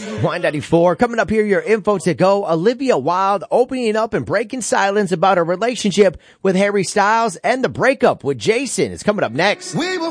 Y94. Coming up here, your info to go. Olivia Wilde opening up and breaking silence about her relationship with Harry Styles and the breakup with Jason. It's coming up next. We will